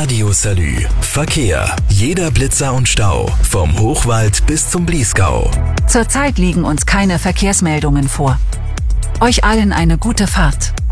Radio Salü. Verkehr. Jeder Blitzer und Stau. Vom Hochwald bis zum Bliesgau. Zurzeit liegen uns keine Verkehrsmeldungen vor. Euch allen eine gute Fahrt.